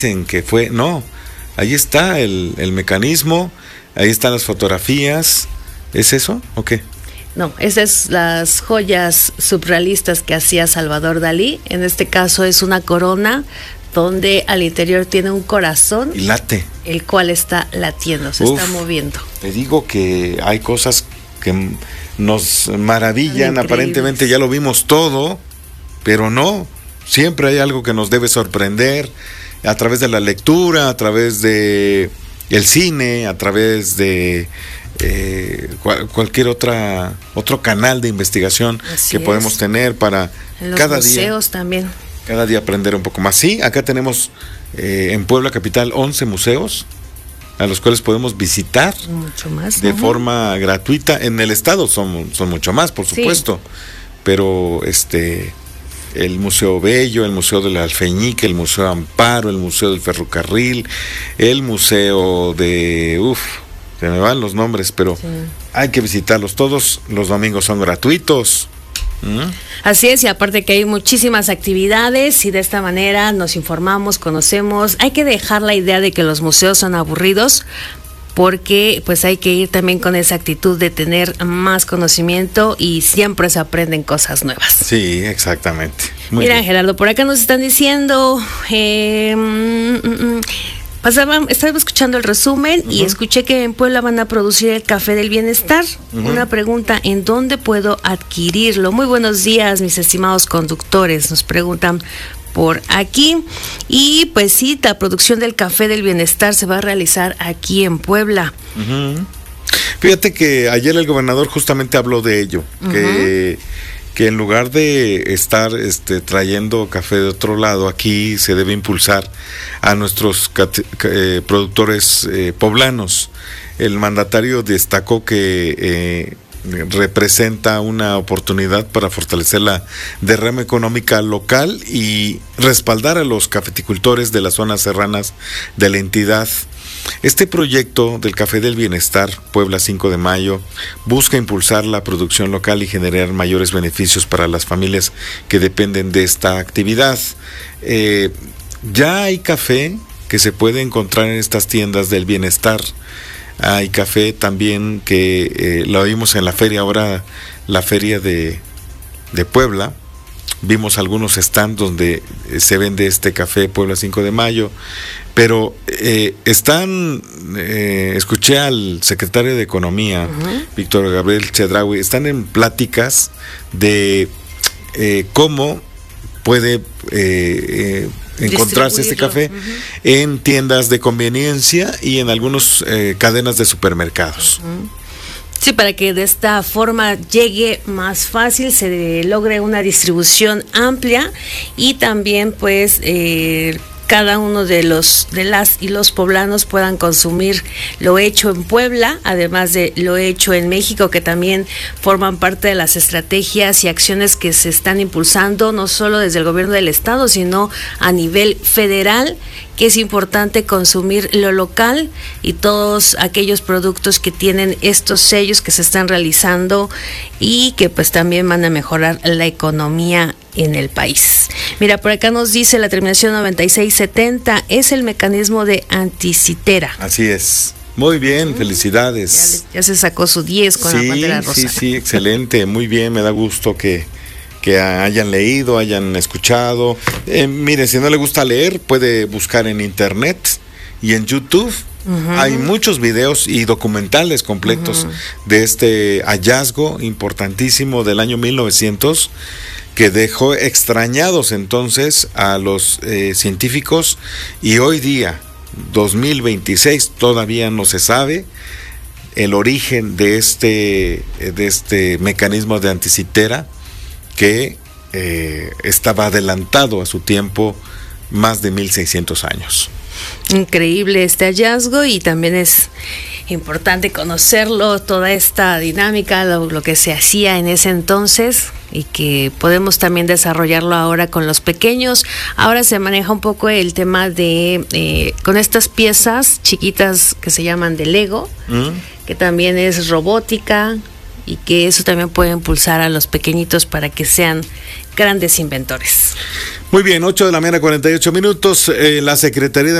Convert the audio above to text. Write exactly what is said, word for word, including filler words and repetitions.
dicen que fue, no, ahí está el, el mecanismo, ahí están las fotografías. ¿Es eso o qué? No, esas es las joyas surrealistas que hacía Salvador Dalí. En este caso es una corona donde al interior tiene un corazón y late, el cual está latiendo, se Uf, está moviendo. Te digo que hay cosas que nos maravillan, aparentemente ya lo vimos todo, pero no, siempre hay algo que nos debe sorprender a través de la lectura, a través de el cine, a través de eh, cual, cualquier otra otro canal de investigación Así que es. podemos tener para en los cada museos día. también. Cada día aprender un poco más. Sí, acá tenemos eh, en Puebla Capital once museos a los cuales podemos visitar mucho más, de uh-huh. forma gratuita. En el estado son, son mucho más, por supuesto, sí. pero este el Museo Bello, el Museo del Alfeñique, el Museo Amparo, el Museo del Ferrocarril, el Museo de... Uf, se me van los nombres, pero sí. hay que visitarlos todos. Los domingos son gratuitos. ¿Mm? Así es, y aparte que hay muchísimas actividades y de esta manera nos informamos, conocemos. Hay que dejar la idea de que los museos son aburridos, porque pues hay que ir también con esa actitud de tener más conocimiento y siempre se aprenden cosas nuevas. Sí, exactamente. Muy Mira, bien. Gerardo, por acá nos están diciendo... Eh, mm, mm, Pasaba, estaba escuchando el resumen uh-huh. y escuché que en Puebla van a producir el café del bienestar. Uh-huh. Una pregunta, ¿en dónde puedo adquirirlo? Muy buenos días, mis estimados conductores, nos preguntan por aquí. Y pues sí, la producción del café del bienestar se va a realizar aquí en Puebla. Uh-huh. Fíjate que ayer el gobernador justamente habló de ello, uh-huh. que... que en lugar de estar este, trayendo café de otro lado, aquí se debe impulsar a nuestros cat- eh, productores eh, poblanos. El mandatario destacó que eh, representa una oportunidad para fortalecer la derrama económica local y respaldar a los cafeticultores de las zonas serranas de la entidad. Este proyecto del Café del Bienestar, Puebla cinco de mayo, busca impulsar la producción local y generar mayores beneficios para las familias que dependen de esta actividad. Eh, ya hay café que se puede encontrar en estas tiendas del bienestar. Hay café también que eh, lo vimos en la feria, ahora la feria de, de Puebla. Vimos algunos stands donde se vende este café Puebla cinco de mayo, pero eh, están, eh, escuché al secretario de Economía, uh-huh. Víctor Gabriel Chedraui, están en pláticas de eh, cómo puede eh, eh, encontrarse este café uh-huh. en tiendas de conveniencia y en algunas eh, cadenas de supermercados. Uh-huh. Sí, para que de esta forma llegue más fácil, se logre una distribución amplia y también pues eh, cada uno de los de las y los poblanos puedan consumir lo hecho en Puebla, además de lo hecho en México, que también forman parte de las estrategias y acciones que se están impulsando, no solo desde el gobierno del estado, sino a nivel federal, que es importante consumir lo local y todos aquellos productos que tienen estos sellos que se están realizando y que pues también van a mejorar la economía en el país. Mira, por acá nos dice la terminación noventa y seis setenta, es el mecanismo de anticitera. Así es. Muy bien, felicidades. Ya, ya se sacó su diez con sí, la bandera rosa. Sí, sí, excelente, muy bien, me da gusto que que hayan leído, hayan escuchado. Eh, mire, si no le gusta leer, puede buscar en internet y en YouTube. Uh-huh. Hay muchos videos y documentales completos uh-huh. de este hallazgo importantísimo del año mil novecientos que dejó extrañados entonces a los eh, científicos, y hoy día, dos mil veintiséis, todavía no se sabe el origen de este, de este mecanismo de anticitera que eh, estaba adelantado a su tiempo más de mil seiscientos años. Increíble este hallazgo, y también es importante conocerlo, toda esta dinámica, lo, lo que se hacía en ese entonces y que podemos también desarrollarlo ahora con los pequeños. Ahora se maneja un poco el tema de, eh, con estas piezas chiquitas que se llaman de Lego, ¿Mm? que también es robótica, y que eso también puede impulsar a los pequeñitos para que sean grandes inventores. Muy bien, ocho de la mañana, cuarenta y ocho minutos. Eh, la Secretaría de